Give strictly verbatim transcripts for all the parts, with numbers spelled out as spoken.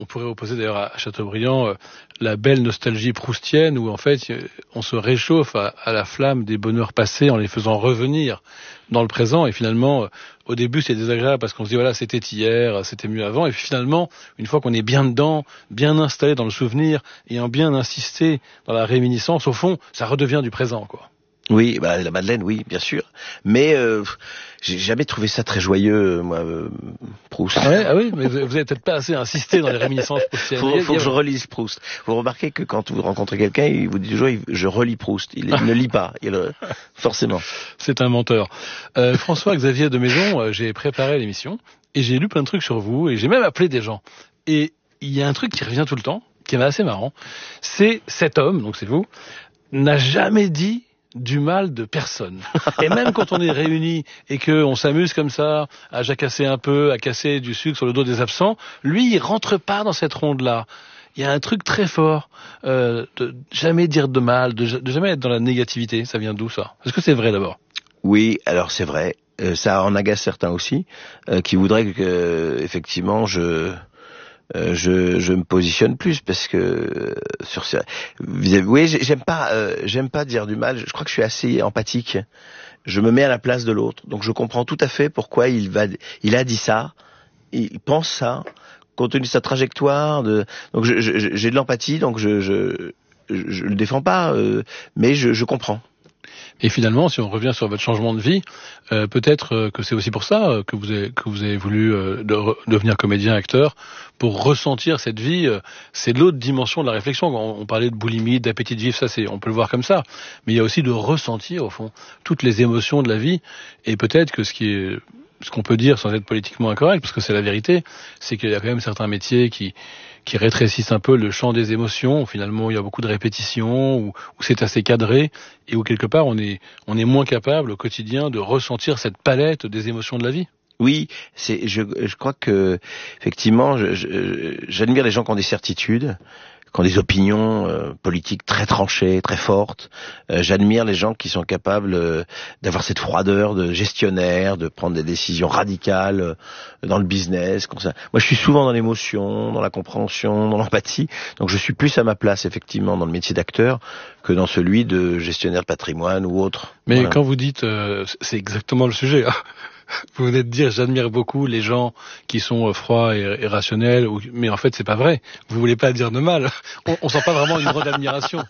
On pourrait opposer d'ailleurs à Chateaubriand euh, la belle nostalgie proustienne où en fait on se réchauffe à, à la flamme des bonheurs passés en les faisant revenir dans le présent et finalement euh, au début c'est désagréable parce qu'on se dit voilà c'était hier, c'était mieux avant et puis finalement une fois qu'on est bien dedans, bien installé dans le souvenir et en bien insisté dans la réminiscence au fond ça redevient du présent quoi. Oui, bah la Madeleine, oui, bien sûr. Mais euh, j'ai jamais trouvé ça très joyeux, moi, euh, Proust. Ah, ouais, ah oui, mais vous avez peut-être pas assez insisté dans les réminiscences proustiennes. Faut, faut que je relise Proust. Vous remarquez que quand vous rencontrez quelqu'un, il vous dit toujours je relis Proust. Il, il ne lit pas, il, forcément. C'est un menteur. Euh, François-Xavier de Maison, euh, j'ai préparé l'émission et j'ai lu plein de trucs sur vous et j'ai même appelé des gens. Et il y a un truc qui revient tout le temps, qui est assez marrant. C'est cet homme, donc c'est vous, n'a jamais dit du mal de personne. Et même quand on est réunis et qu'on s'amuse comme ça à jacasser un peu, à casser du sucre sur le dos des absents, lui, il rentre pas dans cette ronde-là. Il y a un truc très fort euh, de jamais dire de mal, de, de jamais être dans la négativité. Ça vient d'où ça? Est-ce que c'est vrai d'abord? Oui, alors c'est vrai. Euh, ça en agace certains aussi, euh, qui voudraient que, euh, effectivement, je... Euh, je, je me positionne plus parce que euh, sur ça, oui, j'aime pas, euh, j'aime pas dire du mal. Je crois que je suis assez empathique. Je me mets à la place de l'autre, donc je comprends tout à fait pourquoi il va, il a dit ça, il pense ça, compte tenu de sa trajectoire. De, donc je, je, j'ai de l'empathie, donc je, je, je, je le défends pas, euh, mais je, je comprends. Et finalement, si on revient sur votre changement de vie, euh, peut-être euh, que c'est aussi pour ça euh, que vous avez que vous avez voulu euh, de re- devenir comédien, acteur, pour ressentir cette vie. Euh, c'est l'autre dimension de la réflexion. On, on parlait de boulimie, d'appétit de vivre, ça c'est, on peut le voir comme ça. Mais il y a aussi de ressentir au fond toutes les émotions de la vie. Et peut-être que ce qui est ce qu'on peut dire sans être politiquement incorrect, parce que c'est la vérité, c'est qu'il y a quand même certains métiers qui qui rétrécissent un peu le champ des émotions, où finalement il y a beaucoup de répétitions, où, où c'est assez cadré, et où quelque part on est, on est moins capable au quotidien de ressentir cette palette des émotions de la vie. Oui, c'est, je, je crois que effectivement, je, je, j'admire les gens qui ont des certitudes, qui ont des opinions euh, politiques très tranchées, très fortes. Euh, j'admire les gens qui sont capables euh, d'avoir cette froideur de gestionnaire, de prendre des décisions radicales euh, dans le business. Comme ça. Moi, je suis souvent dans l'émotion, dans la compréhension, dans l'empathie. Donc, je suis plus à ma place, effectivement, dans le métier d'acteur que dans celui de gestionnaire de patrimoine ou autre. Mais voilà. Quand vous dites, euh, c'est exactement le sujet. Hein. Vous venez de dire, j'admire beaucoup les gens qui sont euh, froids et, et rationnels, ou, mais en fait, c'est pas vrai. Vous voulez pas dire de mal. On, on sent pas vraiment une grande admiration.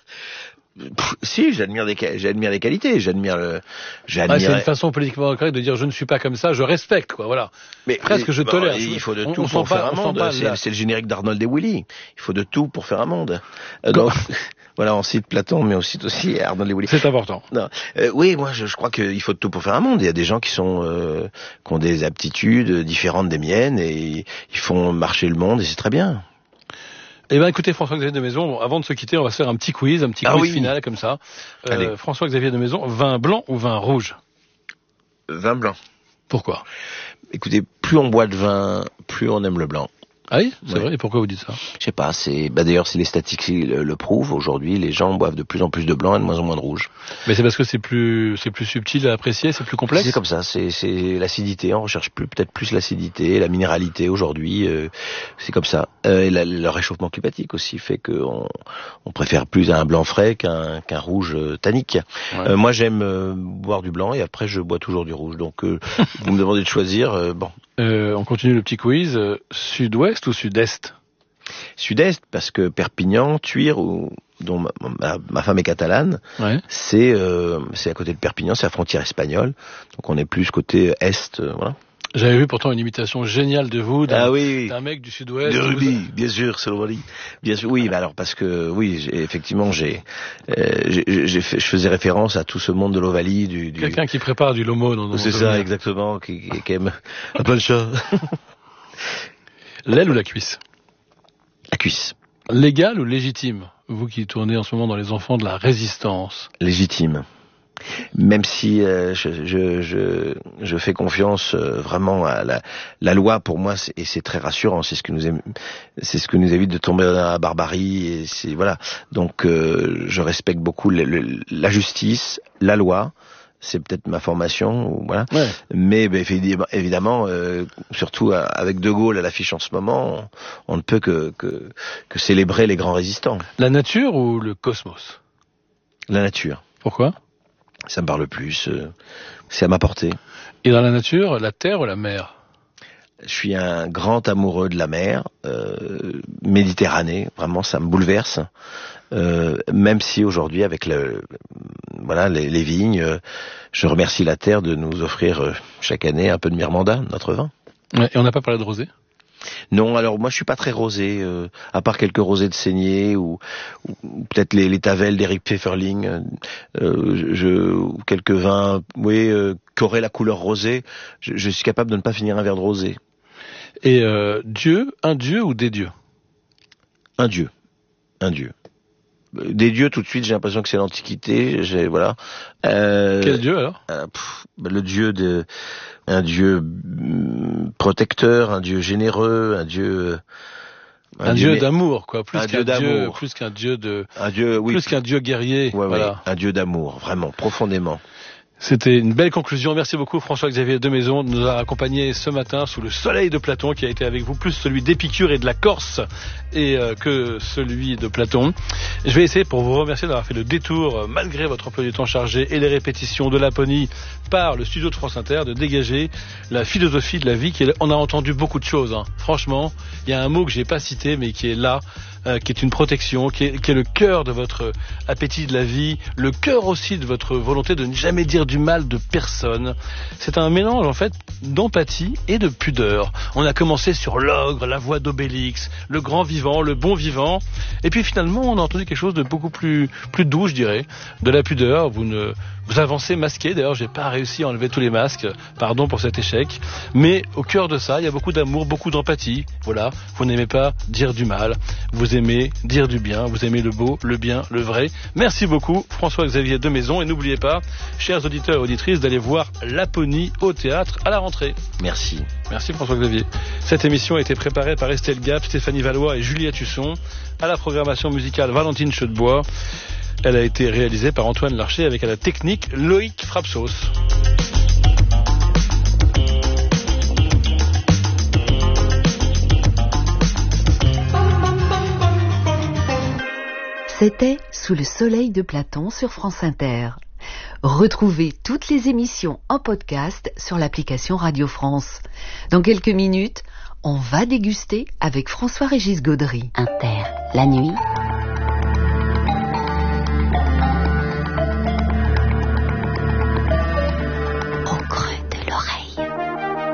Pff, si, j'admire des, j'admire les qualités, j'admire le, j'admire. Ah, c'est une façon politiquement correcte de dire je ne suis pas comme ça, je respecte, quoi, voilà. Mais presque je bon, tolère. Il faut de on, tout on pour faire pas, un monde. C'est, c'est le générique d'Arnold et Willy. Il faut de tout pour faire un monde. Euh, donc, voilà, on cite Platon, mais on cite aussi Arnold et Willy. C'est important. Non. Euh, oui, moi, je, je crois qu'il faut de tout pour faire un monde. Il y a des gens qui sont, euh, qui ont des aptitudes différentes des miennes et ils font marcher le monde et c'est très bien. Eh bien, écoutez, François-Xavier de Maison, avant de se quitter, on va se faire un petit quiz, un petit ah quiz oui. final, comme ça. Euh, François-Xavier de Maison, vin blanc ou vin rouge? Vin blanc. Pourquoi? Écoutez, plus on boit de vin, plus on aime le blanc. Ah oui, c'est ouais. vrai. Et pourquoi vous dites ça? Je sais pas. C'est bah d'ailleurs, si les statistiques le, le prouvent, aujourd'hui, les gens boivent de plus en plus de blanc et de moins en moins de rouge. Mais c'est parce que c'est plus, c'est plus subtil à apprécier, c'est plus complexe. C'est comme ça. C'est, c'est l'acidité. On recherche plus, peut-être plus l'acidité, la minéralité aujourd'hui. Euh, c'est comme ça. Euh, et la, le réchauffement climatique aussi fait qu'on on préfère plus un blanc frais qu'un qu'un rouge euh, tannique. Ouais. Euh, moi, j'aime euh, boire du blanc et après, je bois toujours du rouge. Donc, euh, vous me demandez de choisir. Euh, bon. Euh, on continue le petit quiz. Euh, sud-ouest ou sud-est? Sud-est, parce que Perpignan, Tuire, où, dont ma, ma, ma femme est catalane, ouais. c'est, euh, c'est à côté de Perpignan, c'est la frontière espagnole. Donc on est plus côté est, euh, voilà. J'avais vu pourtant une imitation géniale de vous, d'un, ah oui, oui. d'un mec du sud-ouest. De Ruby, vous... bien sûr, c'est le Ruby. Bien sûr, oui, bah alors parce que oui, j'ai, effectivement, j'ai, euh, j'ai, j'ai fait, je faisais référence à tout ce monde de l'Ovalie, du, du... quelqu'un qui prépare du lomo dans. dans c'est ça, exactement, qui, qui, qui aime un peu le chat. L'aile ou la cuisse? La cuisse. Légal ou légitime? Vous qui tournez en ce moment dans les enfants de la résistance. Légitime. Même si euh, je, je, je, je fais confiance euh, vraiment à la, la loi, pour moi, c'est, et c'est très rassurant. C'est ce que nous aime, c'est ce que nous évite de tomber dans la barbarie. Et c'est voilà. Donc, euh, je respecte beaucoup le, le, la justice, la loi, c'est peut-être ma formation, voilà. Ouais. Mais ben, évidemment, euh, surtout avec De Gaulle à l'affiche en ce moment, on, on ne peut que, que, que célébrer les grands résistants. La nature ou le cosmos? La nature. Pourquoi? Ça me parle plus, euh, c'est à ma portée. Et dans la nature, la terre ou la mer? Je suis un grand amoureux de la mer, euh, Méditerranée, vraiment ça me bouleverse. Euh, même si aujourd'hui avec le, voilà les, les vignes, euh, je remercie la terre de nous offrir euh, chaque année un peu de Mirmanda, notre vin. Ouais, et on n'a pas parlé de rosé? Non, alors moi je suis pas très rosé, euh, à part quelques rosés de saignée ou, ou peut-être les, les Tavel d'Eric Pfefferling, euh, je, ou quelques vins, oui, euh, qui auraient la couleur rosée. Je, je suis capable de ne pas finir un verre de rosé. Et euh, Dieu, un dieu ou des dieux? Un dieu, un dieu. Des dieux, tout de suite, j'ai l'impression que c'est l'Antiquité. J'ai voilà. Euh, Quel dieu alors? euh, pff, Le dieu de, un dieu mm, protecteur, un dieu généreux, un dieu. Un, un dieu, dieu d'amour, quoi. Plus un qu'un dieu d'amour. Dieu, plus qu'un dieu de. Un dieu, oui. Plus qu'un dieu guerrier. Ouais, voilà. Ouais, un dieu d'amour, vraiment, profondément. C'était une belle conclusion. Merci beaucoup François-Xavier Demaison de nous avoir accompagnés ce matin sous le soleil de Platon qui a été avec vous, plus celui d'Épicure et de la Corse et euh, que celui de Platon. Je vais essayer pour vous remercier d'avoir fait le détour euh, malgré votre emploi du temps chargé et les répétitions de Laponie par le studio de France Inter de dégager la philosophie de la vie. Qui est... On a entendu beaucoup de choses. Hein. Franchement, il y a un mot que j'ai pas cité mais qui est là. Euh, qui est une protection, qui est, qui est le cœur de votre appétit de la vie, le cœur aussi de votre volonté de ne jamais dire du mal de personne. C'est un mélange en fait d'empathie et de pudeur. On a commencé sur l'ogre, la voix d'Obélix, le grand vivant, le bon vivant, et puis finalement on a entendu quelque chose de beaucoup plus plus doux, je dirais, de la pudeur. Vous ne vous avancez masqué. D'ailleurs, j'ai pas réussi à enlever tous les masques. Pardon pour cet échec. Mais au cœur de ça, il y a beaucoup d'amour, beaucoup d'empathie. Voilà. Vous n'aimez pas dire du mal. Vous aimez dire du bien. Vous aimez le beau, le bien, le vrai. Merci beaucoup, François-Xavier Demaison. Et n'oubliez pas, chers auditeurs et auditrices, d'aller voir Laponie au théâtre à la rentrée. Merci. Merci François-Xavier. Cette émission a été préparée par Estelle Gap, Stéphanie Valois et Juliette Husson. À la programmation musicale, Valentine Chedebois. Elle a été réalisée par Antoine Larcher avec à la technique Loïc Frapsos. C'était Sous le soleil de Platon sur France Inter. Retrouvez toutes les émissions en podcast sur l'application Radio France. Dans quelques minutes, on va déguster avec François-Régis Gaudry. Inter, la nuit,